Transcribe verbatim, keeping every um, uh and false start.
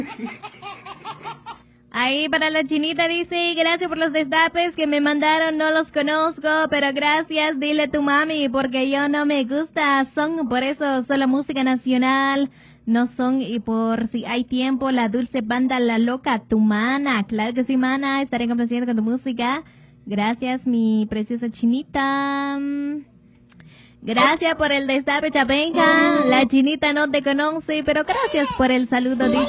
Ahí para la chinita dice, gracias por los destapes que me mandaron, no los conozco, pero gracias, dile a tu mami, porque yo no me gusta, son por eso solo música nacional, no son, y por si hay tiempo, la dulce banda La Loca, tu mana, claro que sí, mana, estaré complaciendo con tu música, gracias mi preciosa chinita. Gracias por el destape, Chapenca, la chinita no te conoce, pero gracias por el saludo, dice.